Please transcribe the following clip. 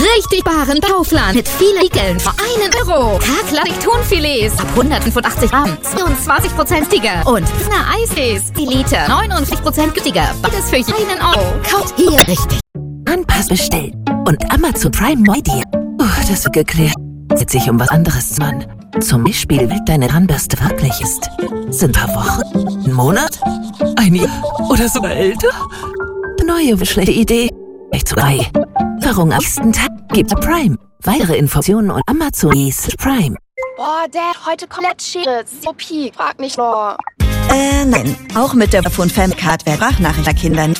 richtig baren Kaufland mit vielen Riegeln für 1 Euro. Karklassik Thunfilets ab 185 Gramm, 22% günstiger. Und Pfeffer Eisees, die Liter 49% günstiger. Beides für 1 Euro. Kauft hier richtig. Anpass bestellt. Und Amazon Prime neu dir. Das wird geklärt. Jetzt sich um was anderes zu machen. Zum Beispiel, wie deine Zahnbürste wirklich ist. Sind ein paar Wochen, ein Monat, ein Jahr oder sogar älter? Neue schlechte Idee. Echt zu 3. Warum am nächsten Tag gibt's Prime. Weitere Informationen und Amazon Prime. Boah, Dad, heute komplett Schere. Frag nicht nur. Nein. Auch mit der Vodafone Family Card wer Sprachnachricht der Kindern